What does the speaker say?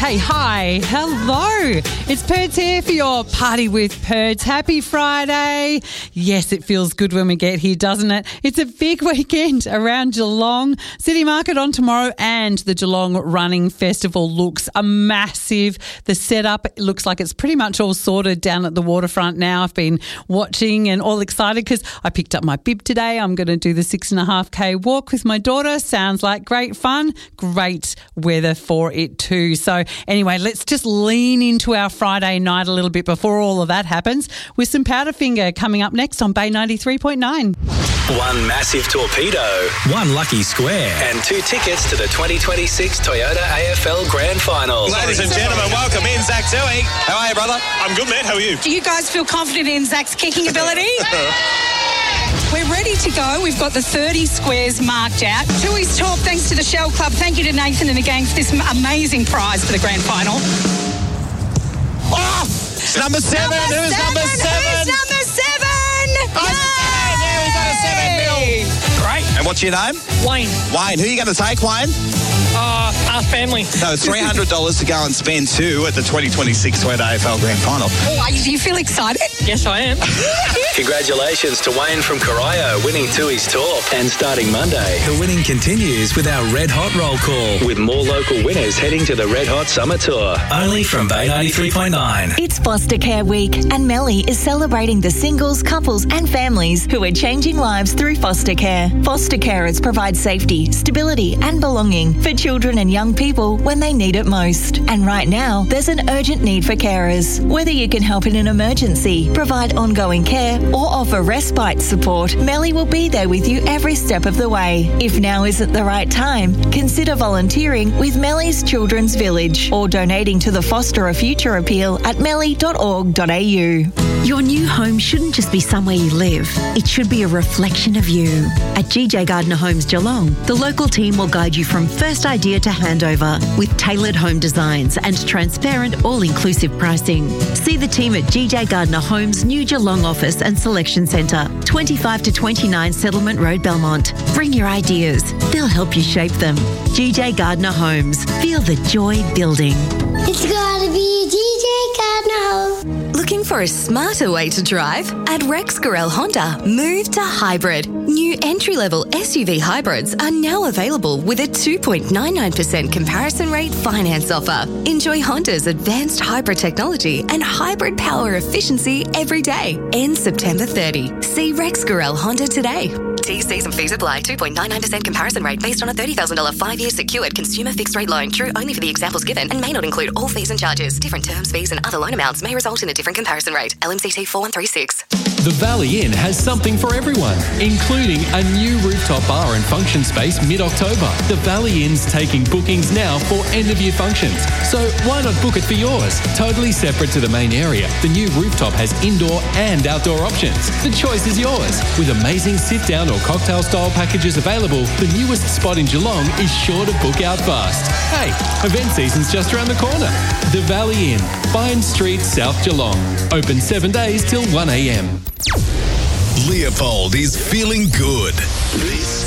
Hi, hello. It's Perds here for your Party with Perds. Happy Friday. Yes, it feels good when we get here, doesn't it? It's a big weekend around Geelong. City Market on tomorrow and the Geelong Running Festival looks massive. The setup looks like it's pretty much all sorted down at the waterfront now. I've been watching and all excited because I picked up my bib today. I'm going to do the 6.5K walk with my daughter. Sounds like great fun. Great weather for it too. So anyway, let's just lean into our Friday night a little bit before all of that happens with some Powderfinger coming up next on Bay 93.9. One massive torpedo, one lucky square, and 2 tickets to the 2026 Toyota AFL Grand Final. Ladies and gentlemen, welcome in Zach Toohey. How are you, brother? I'm good, man. How are you? Do you guys feel confident in Zach's kicking ability? We're ready to go. We've got the 30 squares marked out. Toohey's Talk, thanks to the Shell Club. Thank you to Nathan and the gang for this amazing prize for the grand final. Oh! Number 7. Who's number 7? Who's number 7? Yeah, we got a 7 mil. Great. And what's your name? Wayne. Wayne. Who are you going to take, Wayne? Our family. No, $300 to go and spend too at the 2026 Toyota AFL Grand Final. Oh, do you feel excited? Yes, I am. Congratulations to Wayne from Corio winning Toohey's Talk. And starting Monday, the winning continues with our Red Hot Roll Call, with more local winners heading to the Red Hot Summer Tour. Only from Bay 93.9. It's Foster Care Week and Melly is celebrating the singles, couples and families who are changing lives through foster care. Foster carers provide safety, stability and belonging for children and young people when they need it most. And right now, there's an urgent need for carers. Whether you can help in an emergency, provide ongoing care or offer respite support, Melly will be there with you every step of the way. If now isn't the right time, consider volunteering with Melly's Children's Village or donating to the Foster a Future appeal at melly.org.au. Your new home shouldn't just be somewhere you live. It should be a reflection of you. At GJ Gardner Homes Geelong, the local team will guide you from first idea to handover with tailored home designs and transparent all-inclusive pricing. See the team at GJ Gardner Homes' new Geelong office and selection centre, 25 to 29 Settlement Road, Belmont. Bring your ideas. They'll help you shape them. GJ Gardner Homes. Feel the joy building. It's gotta be GJ Gardner Homes. Looking for a smarter way to drive? At Rex Gorel Honda, move to hybrid. New entry-level SUV hybrids are now available with a 2.99% comparison rate finance offer. Enjoy Honda's advanced hybrid technology and hybrid power efficiency every day. Ends September 30. See Rex Gorel Honda today. T's and fees apply. 2.99% comparison rate based on a $30,000 5-year secured consumer fixed rate loan. True only for the examples given and may not include all fees and charges. Different terms, fees and other loan amounts may result in a different comparison rate. LMCT 4136. The Valley Inn has something for everyone, including a new rooftop bar and function space mid-October. The Valley Inn's taking bookings now for end-of-year functions, so why not book it for yours? Totally separate to the main area, the new rooftop has indoor and outdoor options. The choice is yours. With amazing sit-down or cocktail-style packages available, the newest spot in Geelong is sure to book out fast. Hey, event season's just around the corner. The Valley Inn, Vine Street, South Geelong. Open 7 days till 1 a.m. Leopold is feeling good. This